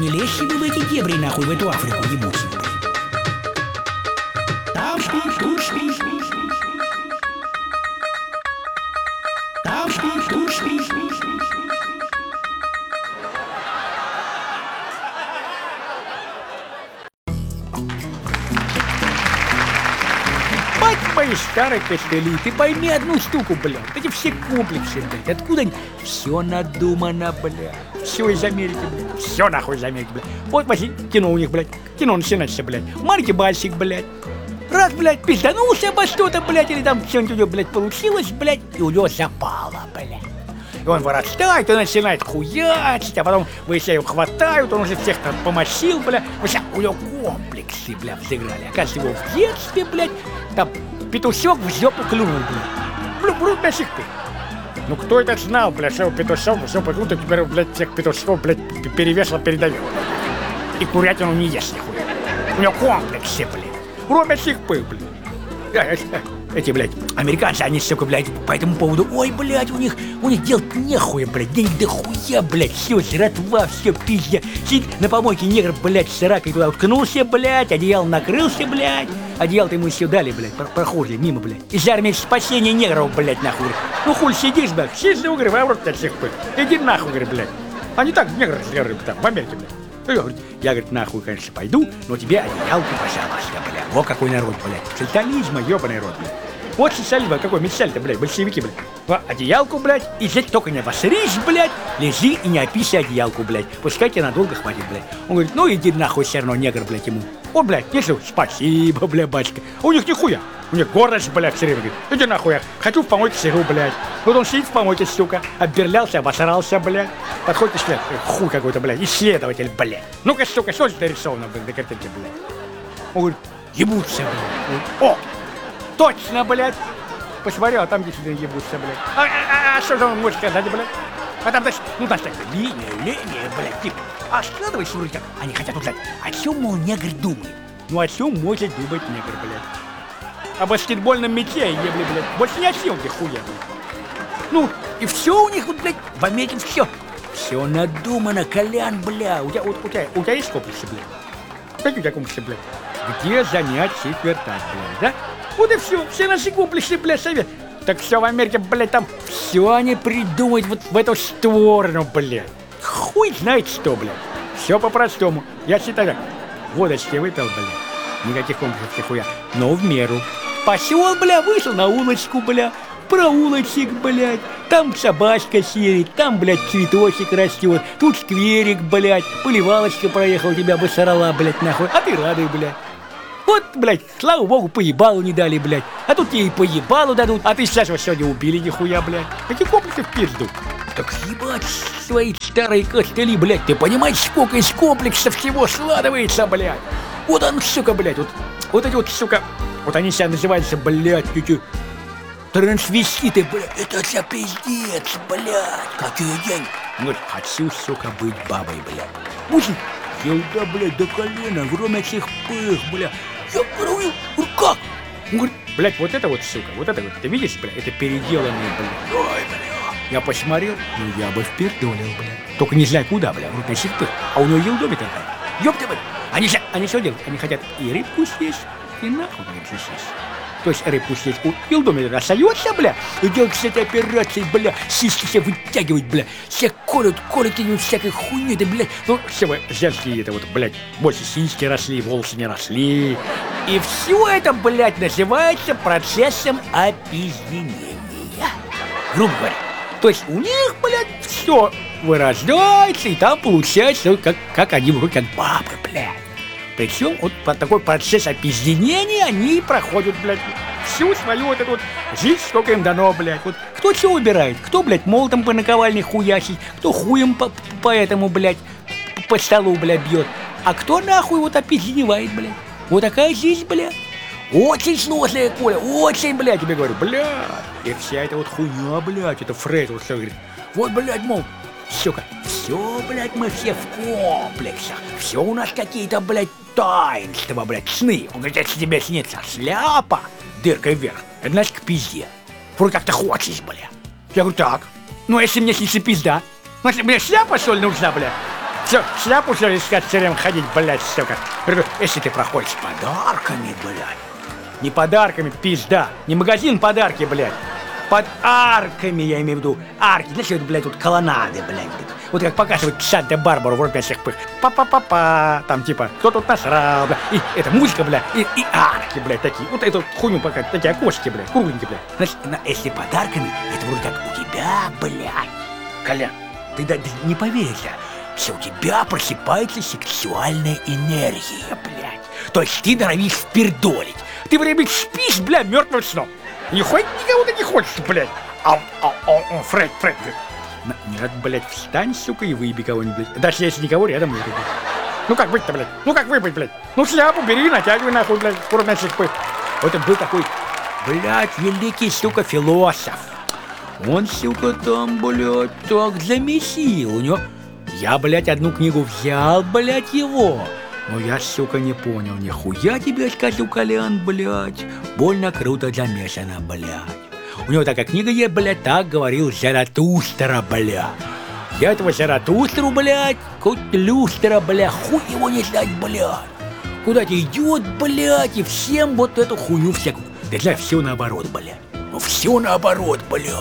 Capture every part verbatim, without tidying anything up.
не лезьте вы в эти дебри, нахуй, в эту Африку ебучую, блядь. Там спишь, тут спишь. Там спишь, тут спишь. Мать моей старой костыли, ты пойми одну штуку, блядь. Эти все комплексы, блядь, откуда они? Все надумано, блядь. Все из Америки, блядь. Все нахуй из Америки, блядь. Вот возьми, кино у них, блядь. Кино начинается, блядь. Маленький бальчик, блядь. Раз, блядь, пизданулся обо что-то, блядь, или там что-нибудь у него, блядь, получилось, блядь, и у него запало, блядь. И он вырастает и начинает хуячить, а потом вы все его хватают, он уже всех там помочил, блядь. Вообще, у него комплексы, блядь, взыграли. Оказывается, его в детстве, блядь, там петушок в жопу клюнул, блядь. Блю, блю, до сих пор. Ну кто это знал, блядь, что петушок в жопу клюнул, теперь, блядь, всех петушков, блядь, перевесло передает. И курятину не ест нихуя. У него комплексы, блядь. Кроме сих пор, блядь. Эти, блядь, американцы, они, сука, блядь, по этому поводу, ой, блядь, у них, у них делать нехуя, блядь, денег до хуя, блядь, все, жратва, все, пизня. Сидит на помойке негр, блядь, с ракой туда уткнулся, блядь, одеяло накрылся, блядь, одеяло-то ему еще дали, блядь, прохожие, мимо, блядь. Из армии спасения негров, блядь, нахуй. Ну, хуль сидишь, блядь, сидишь, говорю, в рот от сих пор. Иди нахуй, говорю, блядь. А не так негры разговаривают там, в Америке, блядь. Я говорю, я, говорит, нахуй, конечно, пойду, но тебе одеялку, пожалуйста, блядь. Вот какой народ, блядь. Социализма, ебаный рот, блядь. Вот социализм, какой мечтали-то, блядь, большевики, блядь. В одеялку, блядь, и здесь только не обосрись, блядь, лежи и не описывай одеялку, блядь. Пускай тебе надолго хватит, блядь. Он говорит, ну иди нахуй, все равно негр, блядь, ему. О, блядь, если спасибо, блядь, батька. У них нихуя. У них гордость, блядь, все время говорит, иди нахуй, я хочу в помойке сыру, блядь. Вот он сидит в помойке, сука, обберлялся, обосрался, блядь. Подходит, блядь, хуй какой-то, блядь, исследователь, блядь. Ну-ка, сука, что здесь нарисовано, блядь, на картинке, блядь. Он говорит, ебутся, блядь. О! Точно, блядь! Посмотрел, а там действительно ебутся, блядь. А, а, а что же он может сказать, блядь? А там, значит, ну, там так, линия, линия, блядь, типа. А складывайся вроде как. Они хотят узнать, о чем, мол, негр думает. Ну, о чем может думать негр, блядь? О баскетбольном мяче, ебли, блядь. Больше ни о чем, ты хуя, блядь. Ну, и все у них, вот, блядь, в Америке все. Все надумано, Колян, бля. У тебя, у, у тебя, у тебя есть комплексы, блядь? Какие у тебя комплексы, блядь? Где занять четвертак, блядь, да? Вот и все, все наши комплексы, блядь, совет. Так все в Америке, блядь, там все они придумают вот в эту сторону, блядь. Хуй знает что, блядь. Все по-простому. Я считаю так. Водочки выпил, блядь. Никаких комплексов, нихуя. Но в меру. Пошел, бля, вышел на улочку, бля. Проулочек, блядь. Там собачка сидит, там, блядь, цветочек растет. Тут скверик, блядь. Поливалочка проехала, тебя бы сорала, блядь, нахуй. А ты радуй, блядь. Вот, блядь, слава богу, поебалу не дали, блядь. А тут тебе и поебалу дадут, а ты сейчас вот сегодня убили нихуя, блядь. Какие комплексы в пизду? Так ебать свои старые костыли, блядь. Ты понимаешь, сколько из комплексов всего складывается, блядь? Вот он, сука, блядь, вот, вот эти вот, сука, вот они себя называются, блядь, эти трансвеститы, блядь. Это за пиздец, блядь. Какие деньги? Вот, хочу, сука, быть бабой, блядь. Мужик, елда, блядь, до колена, кроме всех пых, блядь. Я говорю, ну как? Он говорит, блядь, вот это вот, сука, вот это вот, ты видишь, блядь, это переделанные, блядь. Ой, блядь. Я посмотрел, ну я бы впердолил, блядь. Только не знаю куда, блядь, вроде всех пых. А у него елдоме такая. Ёпта, блядь. Они, они что делают? Они хотят и рыбку съесть, и нахуй рыбку съесть. То есть рыбку съесть у елдоме остается, бля, и делают все эти операции, бля, сиськи все вытягивают, бля, все колют, колют и всякой хуйни, да, блядь. Ну, все вы женские, это вот, блядь, больше сиськи росли, волосы не росли. И все это, блядь, называется процессом опизденения. Грубо говоря. То есть у них, блядь, все вырождается, и там получается, как, как они вроде как бабы, блядь. Причем вот по такой процесс опизденения они проходят, блядь, всю свою вот эту вот жизнь, сколько им дано, блядь. Вот кто что выбирает? Кто, блядь, молотом по наковальне хуячит, кто хуем по, по этому, блядь, по столу, блядь, бьет. А кто нахуй вот опизденевает, блядь. Вот такая жизнь, блядь. Очень сложная, Коля, очень, блядь, тебе говорю, блядь. И вся эта вот хуйня, блядь, это Фрейд вот что говорит. Вот, блядь, мол, сука, все, блядь, мы все в комплексах. Все у нас какие-то, блядь, таинства, блядь, сны. Он говорит, если тебе снится шляпа дыркой вверх, это значит к пизде. Вроде как ты хочешь, блядь. Я говорю, так, ну если мне снится пизда, ну если мне шляпа, что ли, нужна, блядь? Все, шляпу что ли искать все время ходить, блядь, сука. Говорю, если ты проходишь с подарками, блядь. Не подарками, пизда. Не магазин подарки, блядь. Под арками, я имею в виду. Арки. Знаешь, это, блядь, вот колоннады, блядь. Вот как показывают Чат де Барбару в «Урбящих пых». Па-па-па-па. Там типа, кто тут насрал, блядь. И это музыка, блядь. И, и арки, блядь, такие. Вот эту хуйню пока. Такие окошки, блядь. Кругленькие, блядь. Значит, на, если подарками, это вроде как у тебя, блядь. Колян, ты да, не поверишь, что у тебя просыпается сексуальная энергия, блядь. То есть ты норовишь впердолить. Ты время спишь, блядь, мертвым сном. Нихуя никого ты не хочешь, блядь. Ау, ау, ау, ау, Фред, Фред, Фред. Нет, блядь, встань, сука, и выеби кого-нибудь. Даже если никого рядом нет, блядь. Ну как быть-то, блядь? Ну как выбыть, блядь? Ну шляпу бери, натягивай нахуй, блядь, курносик пых. Вот это был такой, блядь, великий, сука, философ. Он, сука, там, блядь, так замесил. У него... Я, блядь, одну книгу взял, блядь, его. Но я, сука, не понял. Нихуя тебе скажу, Колян, блядь. Больно круто замешано, блядь. У него такая книга есть, блядь, так говорил Заратустра, блядь. Я этого Заратустру, блядь, хоть люстра, блядь, хуй его не знать, блядь. Куда-то идет, блядь, и всем вот эту хуйню всякую. Да знаешь, все наоборот, блядь. Ну все наоборот, блядь.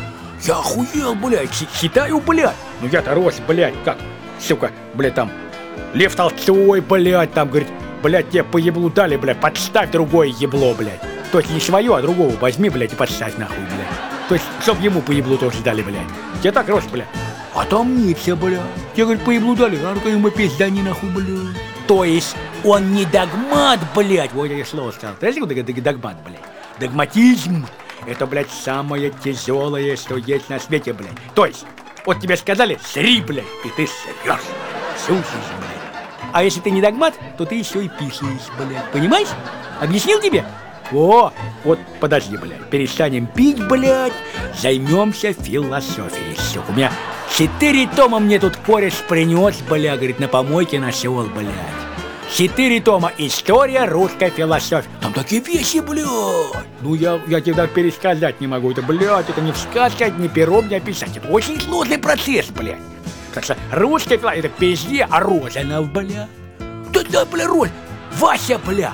Я охуел, блядь, считаю, блядь. Ну я-то рос, блядь, как, сука, блядь, там, Лев Толстой, блядь, там, говорит, блядь, тебе по еблу дали, блядь, подставь другое ебло, блядь. То есть не свое, а другого возьми, блядь, и подставь нахуй, блядь. То есть, чтоб ему по еблу тоже дали, блядь. Тебе так рос, блядь. А там нет, блядь. Тебе, говорит, по еблу дали, а ну-ка ему пиздани нахуй, блядь. То есть, он не догмат, блядь. Вот я слово сказал. Ты знаешь, что догмат, блядь? Догматизм. Это, блядь, самое тяжелое, что есть на свете, блядь. То есть, вот тебе сказали, сри, блядь, и ты срёшь. Слушаешь, блядь. А если ты не догмат, то ты еще и писаешь, блядь. Понимаешь? Объяснил тебе? О, вот подожди, блядь. Перестанем пить, блядь. Займемся философией, сука. У меня четыре тома мне тут кореш принес, блядь, говорит, на помойке нашел, блядь. Четыре тома «История русской философии». Там такие вещи, блядь. Ну, я, я тебе даже пересказать не могу. Это, блядь, это не сказать, не пером, не описать. Это очень сложный процесс, блядь. Так что русская философия, это пизде, а Розанов, блядь. Да, да, бля, роль. Вася, бля.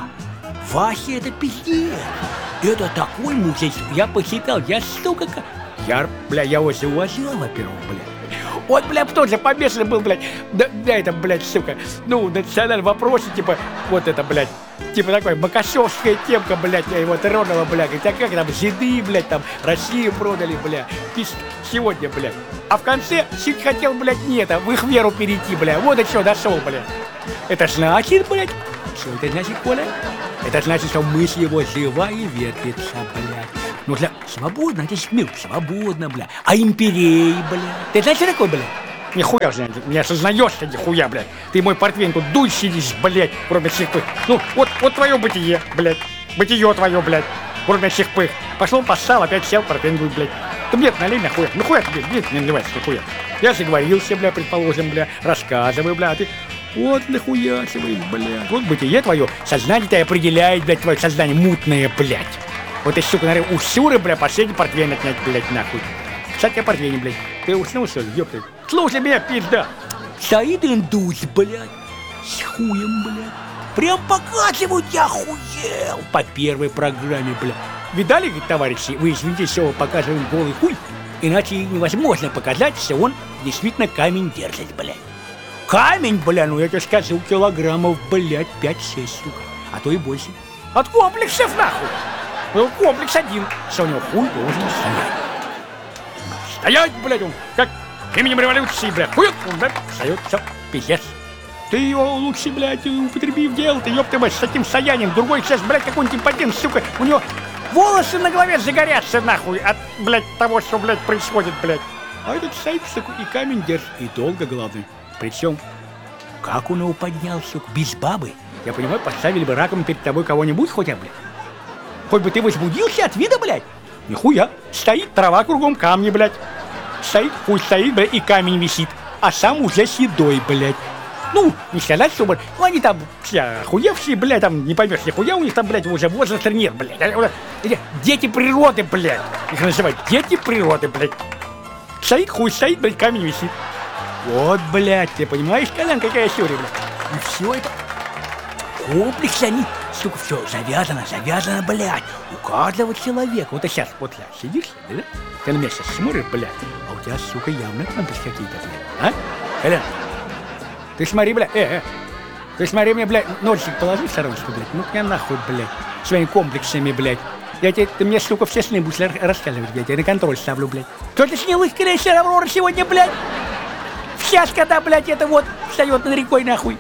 Вася, это пиздец. Это такой музей. Я посчитал, я, сука, как... Я, бля, я его уважал, во-первых, бля. Вот, бля, тоже помешанный был, блядь, да, да, это, блядь, сука, ну, национальный вопросе, типа, вот это, блядь, типа такой, макашевская темка, блядь, я его тронула, блядь, говорит, а как там, жиды, блядь, там, Россию продали, блядь, пись, сегодня, блядь. А в конце чуть хотел, блядь, нет, а в их веру перейти, блядь, вот и что, дошел, блядь. Это значит, блядь, что это значит, Коля? Это значит, что мысль его жива и вертится, блядь. Ну, для... свободно, это мир, свободно, бля. А империи, бля. Ты знаешь, что такое, бля? Нихуя же, не осознаешь ты, нихуя, блядь. Ты мой портвейн тут дуй сидишь, блядь, кроме всех пых. Ну, вот, вот твое бытие, блядь. Бытие твое, блядь, кроме всех пых. Пошел, поссал, опять сел, портвейн дуй, блядь. Ты мне налей, нахуя. Ну, хуя тебе, блядь, не наливайся, нихуя. Я заговорился, бля, предположим, бля, рассказывай, бля, а ты... Вот нахуя себе, блядь. Вот бытие твое, сознание-то определяет, блядь, твое сознание мутное, блядь. Вот ты, сука, наверное, у Сюры, бля, последний портвейн отнять, блядь, нахуй. Кстати, о портвейне, блядь. Ты уснул, что ли, ёпта? Слушай меня, пизда. Стоит индус, блядь, с хуем, блядь. Прям показывают, я охуел. По первой программе, блядь. Видали, говорит, товарищи, вы извините, что показываем голый хуй, иначе невозможно показать, что он действительно камень держит, блядь. Камень, бля, ну я тебе скажу, килограммов, блядь, пять-шесть, сука. А то и больше. От комплексов, нахуй. Ну, комплекс один, что у него хуй должен стоять. Стоять, блядь, он, как именем революции, блядь, хует, он, блядь, встает, все, пиздец. Ты его лучше, блядь, употреби в дело, ты, ёпта, блядь, с таким стоянием. Другой сейчас, блядь, какой-нибудь импотент, сука, у него волосы на голове загорятся, нахуй, от, блядь, того, что, блядь, происходит, блядь. А этот стоит, сука, и камень держит, и долго, главное. Причем, как он его поднял, сука, без бабы? Я понимаю, поставили бы раком перед тобой кого-нибудь хотя бы. Хоть бы ты возбудился от вида, блядь. Нихуя. Стоит трава кругом, камни, блядь. Стоит, хуй стоит, блядь, и камень висит. А сам уже седой, блядь. Ну, не сказать, что, блядь, ну они там все охуевшие, блядь, там, не поймешь, нихуя, у них там, блядь, уже возраста нет, блядь. Дети природы, блядь. Их называют дети природы, блядь. Стоит, хуй стоит, блядь, камень висит. Вот, блядь, ты понимаешь, Колян, какая история, блядь? И все это комплекс, они, сука, все завязано, завязано, блядь. У каждого человека. Вот ты сейчас, вот я сидишь, да? Ты на меня сейчас смотришь, блядь, а у тебя, сука, явно комплекс какие-то, блядь. А? Колян, ты смотри, блядь, э, э. Ты смотри мне, блядь, носик положи в стороночку, блядь. Ну я нахуй, блядь, своими комплексами, блядь. Я тебе, ты мне, сука, все сны будешь рассказывать, блядь. Я на контроль ставлю, блядь. Кто ты снял из крейсера «Аврора» сегодня, блядь? Сейчас, когда, блядь, это вот встает над рекой, нахуй.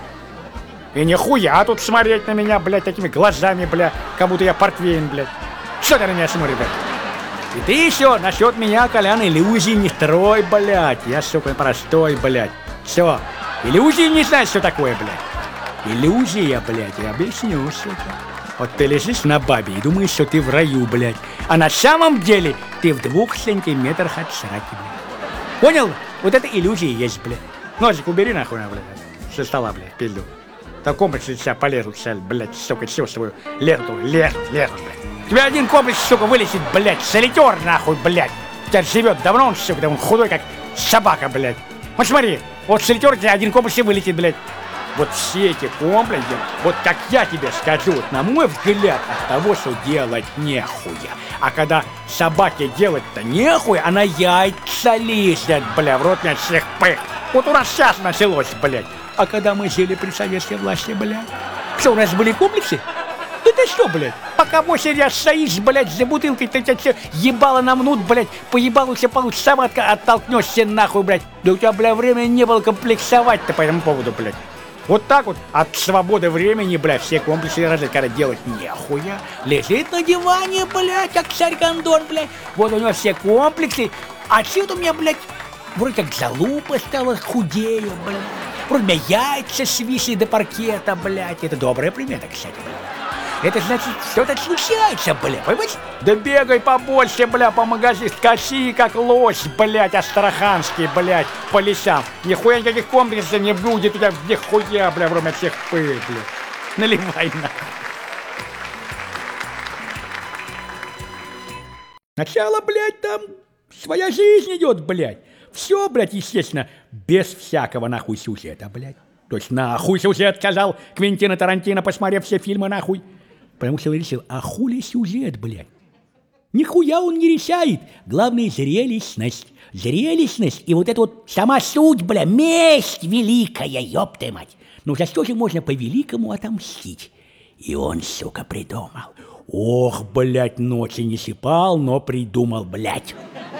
И нихуя тут смотреть на меня, блядь, такими глазами, блядь, как будто я портвейн, блядь. Что ты на меня смотришь, блядь? И ты еще насчет меня, Колян, иллюзий не строй, блядь. Я, сука, простой, блядь. Все. Иллюзии не знаешь, что такое, блядь. Иллюзия, блядь, я объясню, сука. Вот ты лежишь на бабе и думаешь, что ты в раю, блядь. А на самом деле ты в двух сантиметрах от сраки, блядь. Понял? Вот это иллюзия есть, блядь. Ножик убери нахуй, на, блядь. Со стола, блядь, пизду. Так комплекс из себя полезут, блядь, сука, все свою ленту, лезут, лезут, блядь. У тебя один комплекс, сука, вылезет, блядь, солитер, нахуй, блядь. У тебя живет давно он, сука, он худой, как собака, блядь. Вот смотри, вот солитер у тебя один комплекс и вылетит, блядь. Вот все эти комплексы, вот как я тебе скажу, вот, на мой взгляд, от того, что делать нехуя. А когда собаке делать-то нехуя, она яйца лезет, бля, в рот меня всех пых. Вот у нас сейчас началось, блядь. А когда мы жили при советской власти, блядь, что, у нас были комплексы? Да ты что, блядь, пока восемь раз стоишь, блядь, за бутылкой, ты тебя все ебало намнут, блядь, поебало все получше, сама оттолкнешься нахуй, блядь. Да у тебя, бля, времени не было комплексовать-то по этому поводу, блядь. Вот так вот от свободы времени, блядь, все комплексы разве когда делать нехуя. Лежит на диване, блядь, как царь Гондон, блядь. Вот у него все комплексы. А что у меня, блядь, вроде как залупа стала, худею, блядь. Вроде у меня яйца свисли до паркета, блядь. Это добрая примета, кстати, блядь. Это значит, что-то случается, бля, понимаете? Да бегай побольше, бля, по магазину, скачи, как лось, блядь, астраханский, блядь, по лесам. Нихуя никаких комплексов не будет, у тебя нихуя, бля, вроде всех пыль, бля. Наливай, на. Сначала, блядь, там своя жизнь идет, блядь. Все, блядь, естественно, без всякого нахуй сюжета, блядь. То есть нахуй сюжет, сказал Квентина Тарантино, посмотрев все фильмы, нахуй. Потому что он решил, а хули сюжет, блядь? Нихуя он не решает. Главное, зрелищность. Зрелищность и вот это вот сама суть, бля, месть великая, ёпта мать. Ну за что же можно по-великому отомстить? И он, сука, придумал. Ох, блядь, ночи не спал, но придумал, блядь.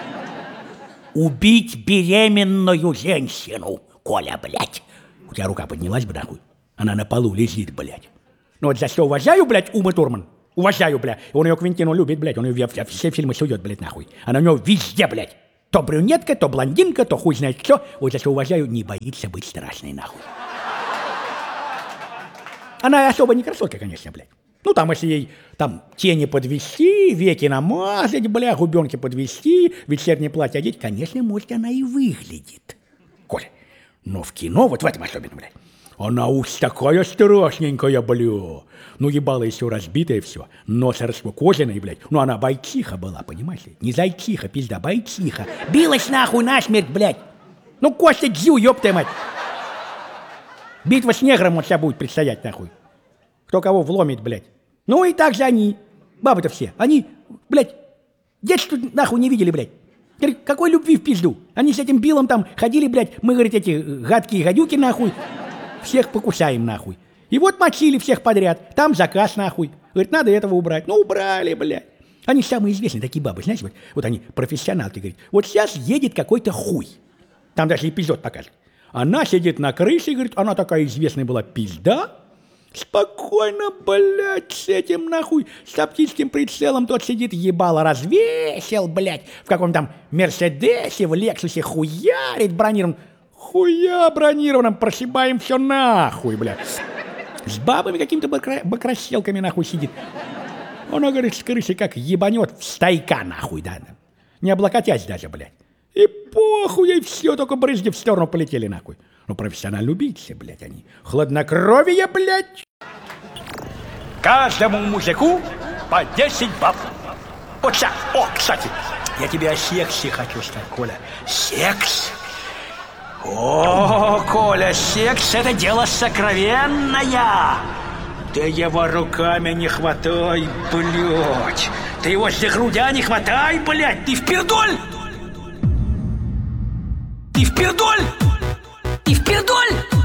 Убить беременную женщину, Коля, блядь. У тебя рука поднялась бы, нахуй? Она на полу лежит, блядь. Ну вот за что уважаю, блядь, Ума Турман. Уважаю, блядь. Он ее Квентину любит, блядь. Он ее все фильмы сует, блядь, нахуй. Она у него везде, блядь. То брюнетка, то блондинка, то хуй знает что. Вот за что уважаю, не боится быть страшной, нахуй. Она особо не красотка, конечно, блядь. Ну там, если ей там тени подвести, веки намазать, бля, губенки подвести, вечернее платье одеть, конечно, может, она и выглядит. Коля, но в кино, вот в этом особенно, блядь. Она уж такая страшненькая, бля. Ну, ебало еще разбитое все. Нос раскукоженный, блядь. Ну, она бойчиха была, понимаешь ли? Не зайчиха, пизда, бойчиха. Билась нахуй насмерть, блядь. Ну, Костя Дзю, ёпта мать. Битва с негром вот сейчас будет предстоять, нахуй. Кто кого вломит, блядь. Ну, и так же они, бабы-то все, они, блядь, детство нахуй не видели, блядь. Какой любви в пизду? Они с этим Биллом там ходили, блядь. Мы, говорит, эти гадкие гадюки, нахуй. Всех покусаем, нахуй. И вот мочили всех подряд. Там заказ, нахуй. Говорит, надо этого убрать. Ну, убрали, блядь. Они самые известные такие бабы, знаете, вот, вот они профессионалки, говорят. Вот сейчас едет какой-то хуй. Там даже эпизод покажет. Она сидит на крыше, говорит, она такая известная была пизда. Спокойно, блядь, с этим, нахуй, с оптическим прицелом тот сидит, ебало развесил, блядь, в каком-то там Мерседесе, в Лексусе хуярит бронированным. Хуя бронированным, прошибаем все нахуй, блядь. С бабами какими-то бакра... бакращелками нахуй сидит. Она, говорит, с крыши как ебанет в стайка нахуй, да, не облокотясь даже, блядь. И похуй ей все, только брызги в сторону полетели нахуй. Ну, профессионально убийцы, блядь, они. Хладнокровие, блядь. Каждому мужику по десять баб. Вот сейчас. О, кстати, я тебе о сексе хочу сказать, Коля. Секс. О, Коля, секс — это дело сокровенное. Ты его руками не хватай, блядь. Ты его за грудя не хватай, блядь. Ты впердоль! Ты впердоль! Ты впердоль!